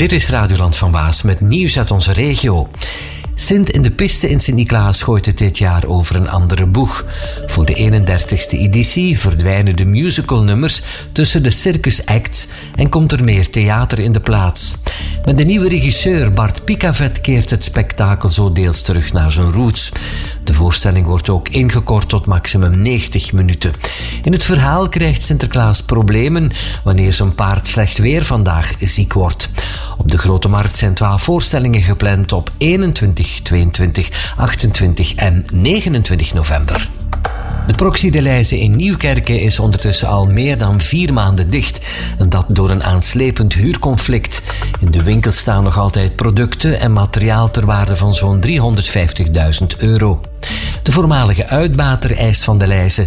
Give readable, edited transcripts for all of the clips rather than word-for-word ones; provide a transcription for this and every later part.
Dit is Radioland van Waas met nieuws uit onze regio. Sint in de Piste in Sint-Niklaas gooit het dit jaar over een andere boeg. Voor de 31ste editie verdwijnen de musicalnummers tussen de circus acts en komt er meer theater in de plaats. Met de nieuwe regisseur Bart Picavet keert het spektakel zo deels terug naar zijn roots. De voorstelling wordt ook ingekort tot maximum 90 minuten. In het verhaal krijgt Sinterklaas problemen wanneer zijn paard slecht weer vandaag ziek wordt. Op de Grote Markt zijn 12 voorstellingen gepland op 21, 22, 28 en 29 november. De Proxy de Leize in Nieuwkerke is ondertussen al meer dan 4 maanden dicht. En dat door een aanslepend huurconflict. In de winkel staan nog altijd producten en materiaal ter waarde van zo'n €350.000. De voormalige uitbater eist van de Leize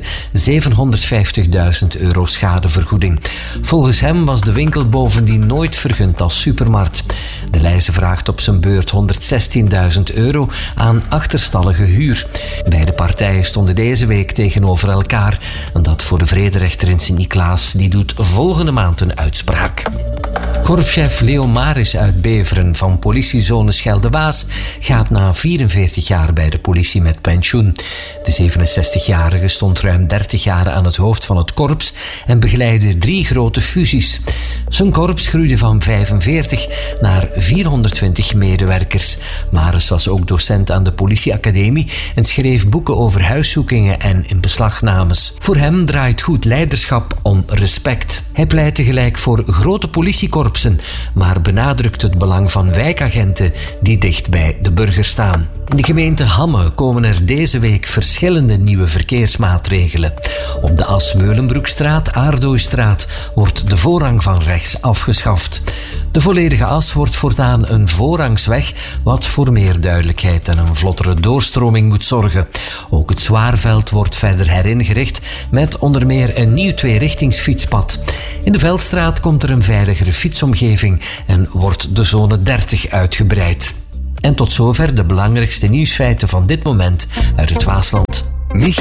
€750.000 schadevergoeding. Volgens hem was de winkel bovendien nooit vergund als supermarkt. De Leize vraagt op zijn beurt €116.000 aan achterstallige huur. Beide partijen stonden deze week tegenover elkaar. En dat voor de vrederechter in Sint-Niklaas, die doet volgende maand een uitspraak. Korpschef Leo Maris uit Beveren van politiezone Schelde-Waas gaat na 44 jaar bij de politie met pensioen. De 67-jarige stond ruim 30 jaar aan het hoofd van het korps en begeleidde 3 grote fusies. Zijn korps groeide van 45 naar 420 medewerkers. Maris was ook docent aan de politieacademie en schreef boeken over huiszoekingen en inbeslagnames. Voor hem draait goed leiderschap om respect. Hij pleit tegelijk voor grote politiekorpsen, maar benadrukt het belang van wijkagenten die dicht bij de burger staan. In de gemeente Hamme komen er deze week verschillende nieuwe verkeersmaatregelen. Op de As-Meulenbroekstraat, Aardooistraat wordt de voorrang van rechts afgeschaft. De volledige as wordt voortaan een voorrangsweg, wat voor meer duidelijkheid en een vlottere doorstroming moet zorgen. Ook het Zwaarveld wordt verder heringericht met onder meer een nieuw 2-richtingsfietspad. In de Veldstraat komt er een veiligere fietsomgeving en wordt de zone 30 uitgebreid. En tot zover de belangrijkste nieuwsfeiten van dit moment uit het Waasland.